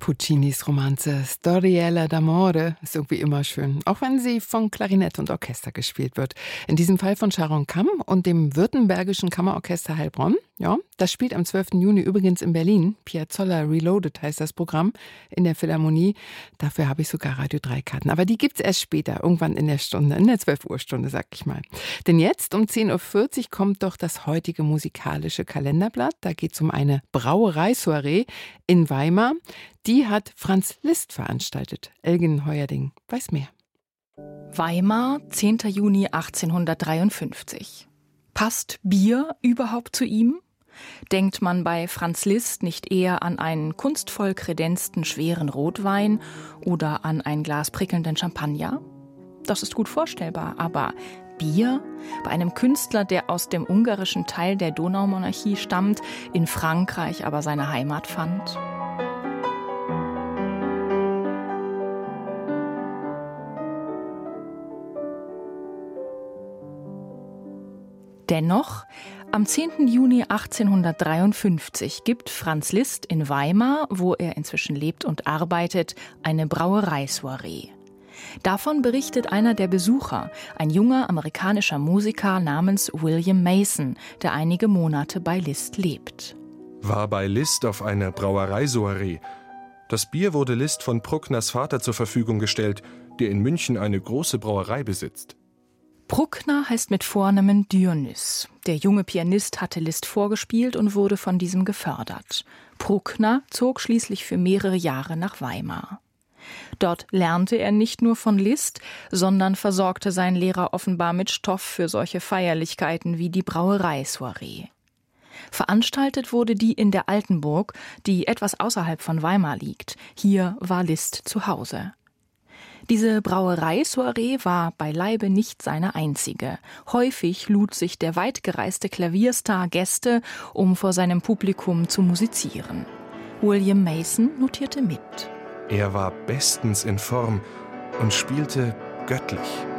Puccinis Romanze Storiella d'amore ist irgendwie immer schön, auch wenn sie von Klarinette und Orchester gespielt wird. In diesem Fall von Sharon Kamm und dem Württembergischen Kammerorchester Heilbronn. Ja, das spielt am 12. Juni übrigens in Berlin. Piazzolla Reloaded heißt das Programm in der Philharmonie. Dafür habe ich sogar Radio 3 Karten. Aber die gibt's erst später, irgendwann in der Stunde, in der 12 Uhr Stunde, sag ich mal. Denn jetzt um 10.40 Uhr kommt doch das heutige musikalische Kalenderblatt. Da geht's um eine Brauereisoiree in Weimar. Die hat Franz Liszt veranstaltet. Elgin Heuerding weiß mehr. Weimar, 10. Juni 1853. Passt Bier überhaupt zu ihm? Denkt man bei Franz Liszt nicht eher an einen kunstvoll kredenzten schweren Rotwein oder an ein Glas prickelnden Champagner? Das ist gut vorstellbar, aber Bier? Bei einem Künstler, der aus dem ungarischen Teil der Donaumonarchie stammt, in Frankreich aber seine Heimat fand? Dennoch, am 10. Juni 1853 gibt Franz Liszt in Weimar, wo er inzwischen lebt und arbeitet, eine Brauereisoiree. Davon berichtet einer der Besucher, ein junger amerikanischer Musiker namens William Mason, der einige Monate bei Liszt lebt. War bei Liszt auf einer Brauereisoiree. Das Bier wurde Liszt von Bruckners Vater zur Verfügung gestellt, der in München eine große Brauerei besitzt. Bruckner heißt mit Vornamen Dionys. Der junge Pianist hatte Liszt vorgespielt und wurde von diesem gefördert. Bruckner zog schließlich für mehrere Jahre nach Weimar. Dort lernte er nicht nur von Liszt, sondern versorgte seinen Lehrer offenbar mit Stoff für solche Feierlichkeiten wie die Brauereisoiree. Veranstaltet wurde die in der Altenburg, die etwas außerhalb von Weimar liegt. Hier war Liszt zu Hause. Diese Brauereisoiree war beileibe nicht seine einzige. Häufig lud sich der weitgereiste Klavierstar Gäste, um vor seinem Publikum zu musizieren. William Mason notierte mit. Er war bestens in Form und spielte göttlich.